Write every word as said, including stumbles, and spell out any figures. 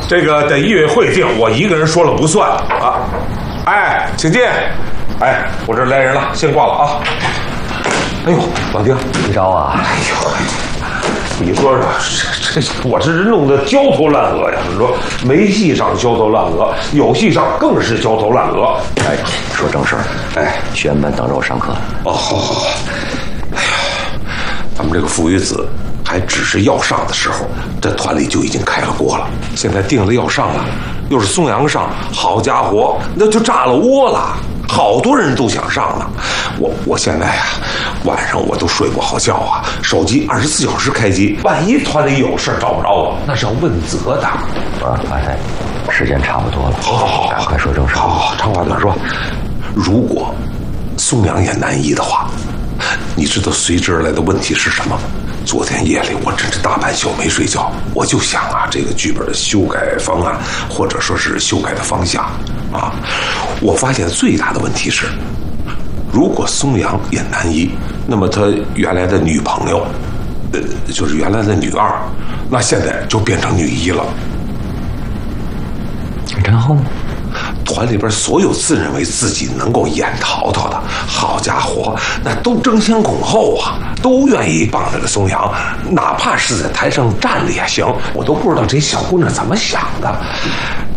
这个得一位会定，我一个人说了不算啊。哎，请进。哎，我这来人了，先挂了啊。哎呦，老丁， 你找啊？ 哎呦，你说说，这这我这人弄得焦头烂额呀！你说没戏上焦头烂额，有戏上更是焦头烂额。 哎，说正事儿。哎，学员们等着我上课。 哦，好好好。哎呀，咱们这个父与子还只是要上的时候，这团里就已经开了锅了。现在定了要上了，又是松阳上，好家伙，那就炸了窝了。好多人都想上了，我我现在呀、啊，晚上我都睡不好觉啊，手机二十四小时开机，万一团里有事找不着我，那是要问责的。 啊，发财，时间差不多了， 好好好， 赶快说正事。 好好，长话短说。如果松阳也难移的话，你知道随之而来的问题是什么吗？昨天夜里我真是大半宿没睡觉，我就想啊，这个剧本的修改方案，或者说是修改的方向啊，我发现最大的问题是，如果松阳也难移，那么他原来的女朋友，呃，就是原来的女二，那现在就变成女一了。 然后呢？ 团里边所有自认为自己能够演淘淘的，好家伙，那都争先恐后啊，都愿意帮这个松阳，哪怕是在台上站着也行。我都不知道这小姑娘怎么想的。